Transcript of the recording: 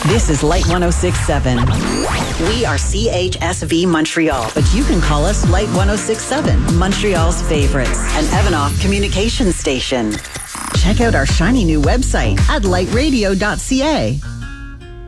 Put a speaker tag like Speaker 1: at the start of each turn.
Speaker 1: This is Light 106.7. We are CHSV Montreal, but you can call us Light 106.7, Montreal's favorites, an Evanoff communication station. Check out our shiny new website at lightradio.ca.